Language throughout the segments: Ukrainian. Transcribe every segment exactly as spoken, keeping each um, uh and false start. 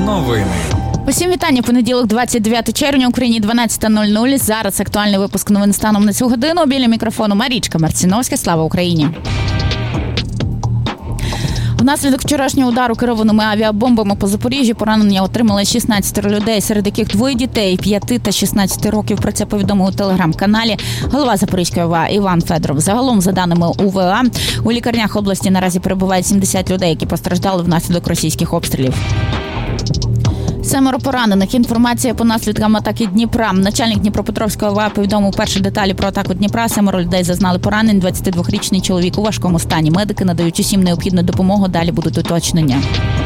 Новини. Усім вітання. Понеділок, двадцять дев'яте червня, Україні дванадцята нуль нуль. Зараз актуальний випуск новин станом на цю годину. Біля мікрофону Марічка Марціновська. Слава Україні! Внаслідок вчорашнього удару керованими авіабомбами по Запоріжжю поранення отримали шістнадцять людей, серед яких двоє дітей п'яти та шістнадцяти років. Про це повідомив у телеграм-каналі голова Запорізької ОВА Іван Федоров. Загалом, за даними УВА, у лікарнях області наразі перебувають сімдесят людей, які постраждали внаслідок російських обстрілів. Семеро поранених. Інформація по наслідкам атаки Дніпра. Начальник Дніпропетровської ОВА повідомив перші деталі про атаку Дніпра. Семеро людей зазнали поранень. двадцятидвохрічний чоловік у важкому стані. Медики надають усім необхідну допомогу. Далі будуть уточнення.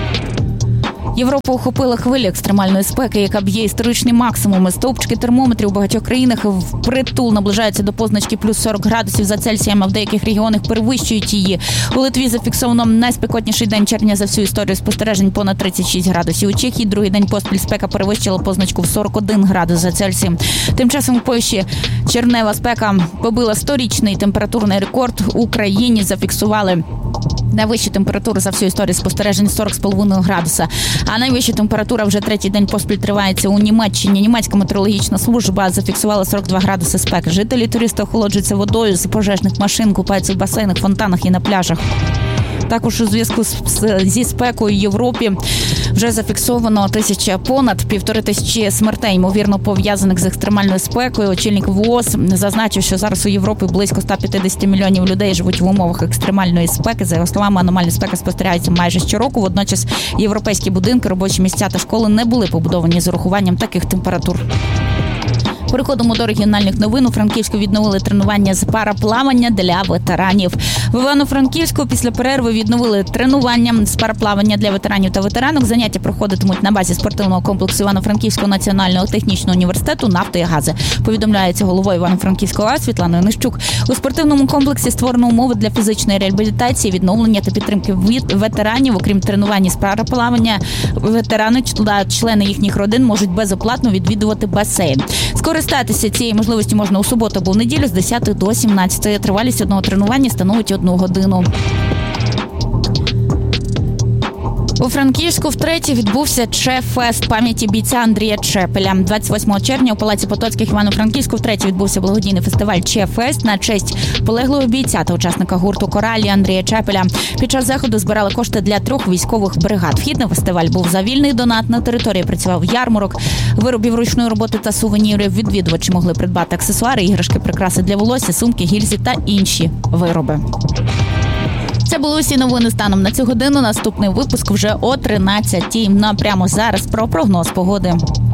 Європу охопила хвиля екстремальної спеки, яка б'є історичні максимуми. Стовпчики термометрів у багатьох країнах впритул наближаються до позначки плюс сорок градусів за Цельсієм, а в деяких регіонах перевищують її. У Литві зафіксовано найспекотніший день червня за всю історію спостережень – понад тридцять шість градусів. У Чехії другий день поспіль спека перевищила позначку в сорок один градус за Цельсієм. Тим часом у Польщі червнева спека побила сторічний температурний рекорд. У країні зафіксували найвищу температуру за всю історію спостережень – сорок з половиною градуса. А найвища температура вже третій день поспіль тривається у Німеччині. Німецька метеорологічна служба зафіксувала сорок два градуси спеки. Жителі туристи охолоджуються водою з пожежних машин, купаються в басейнах, фонтанах і на пляжах. Також у зв'язку з, зі спекою в Європі вже зафіксовано тисяча, понад півтори тисячі смертей, ймовірно пов'язаних з екстремальною спекою. Очільник ВООЗ зазначив, що зараз у Європі близько ста п'ятдесят мільйонів людей живуть в умовах екстремальної спеки. За його словами, аномальна спека спостерігається майже щороку. Водночас європейські будинки, робочі місця та школи не були побудовані з урахуванням таких температур. Переходимо до регіональних новин. У Франківську відновили тренування з параплавання для ветеранів. В Івано-Франківську після перерви відновили тренування з параплавання для ветеранів та ветеранок. Заняття проходитимуть на базі спортивного комплексу Івано-Франківського національного технічного університету «Нафти і гази». Повідомляється головою Івано-Франківського ОВА Світланою Нищук. У спортивному комплексі створено умови для фізичної реабілітації, відновлення та підтримки ветеранів. Окрім тренувань з параплавання, ветерани та члени їхніх родин можуть безоплатно відвідувати басейн. Скористатися цією можливістю можна у суботу або в неділю з десятої до сімнадцятої. Тривалість одного тренування становить одну годину. У Франківську втретє відбувся ЧЕ-фест пам'яті бійця Андрія Чепеля. двадцять восьмого червня у Палаці Потоцьких Івано-Франківську втретє відбувся благодійний фестиваль ЧЕ-фест на честь полеглого бійця та учасника гурту «Коралі» Андрія Чепеля. Під час заходу збирали кошти для трьох військових бригад. Вхід на фестиваль був за вільний донат. На території працював ярмарок виробів ручної роботи та сувенірів. Відвідувачі могли придбати аксесуари, іграшки, прикраси для волосся, сумки, гільзи та інші вироби. Це були усі новини станом на цю годину. Наступний випуск вже о тринадцятій. Ну а прямо зараз про прогноз погоди.